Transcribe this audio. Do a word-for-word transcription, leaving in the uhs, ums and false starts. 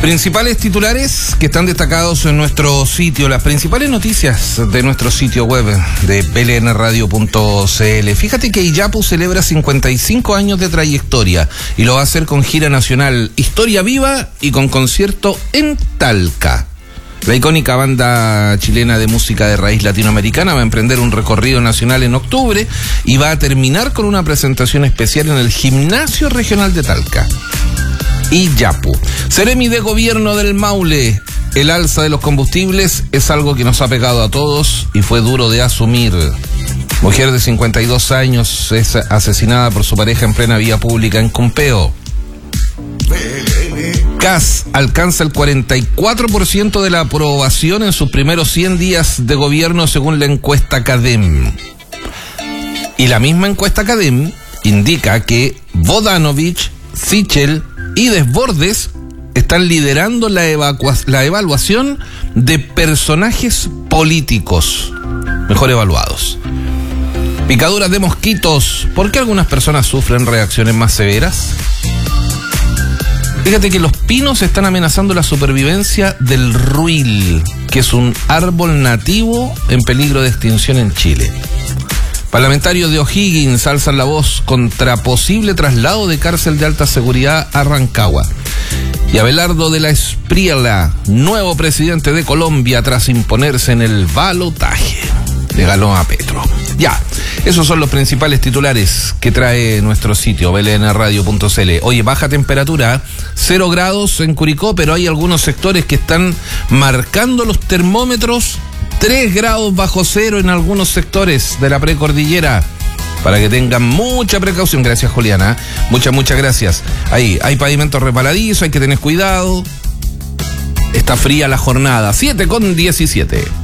Principales titulares que están destacados en nuestro sitio, las principales noticias de nuestro sitio web de P L N radio punto c l. Fíjate que Iyapu celebra cincuenta y cinco años de trayectoria y lo va a hacer con gira nacional Historia Viva y con concierto en Talca. La icónica banda chilena de música de raíz latinoamericana va a emprender un recorrido nacional en octubre y va a terminar con una presentación especial en el Gimnasio Regional de Talca. Iyapu. Seremi de Gobierno del Maule. El alza de los combustibles es algo que nos ha pegado a todos y fue duro de asumir. Mujer de cincuenta y dos años es asesinada por su pareja en plena vía pública en Cumpeo. C A S alcanza el cuarenta y cuatro por ciento de la aprobación en sus primeros cien días de gobierno según la encuesta CADEM. Y la misma encuesta CADEM indica que Bodanovich, Sichel y Desbordes están liderando la, evacua- la evaluación de personajes políticos mejor evaluados. Picaduras de mosquitos. ¿Por qué algunas personas sufren reacciones más severas? Fíjate que los pinos están amenazando la supervivencia del ruil, que es un árbol nativo en peligro de extinción en Chile. Parlamentarios de O'Higgins alzan la voz contra posible traslado de cárcel de alta seguridad a Rancagua. Y Abelardo de la Espriella, nuevo presidente de Colombia tras imponerse en el balotaje. Le ganó a Petro. Ya, esos son los principales titulares que trae nuestro sitio, P L N radio punto c l. Oye, baja temperatura, cero grados en Curicó, pero hay algunos sectores que están marcando los termómetros tres grados bajo cero en algunos sectores de la precordillera. Para que tengan mucha precaución. Gracias, Juliana. Muchas, muchas gracias. Ahí, hay pavimentos resbaladizos, hay que tener cuidado. Está fría la jornada. siete con diecisiete.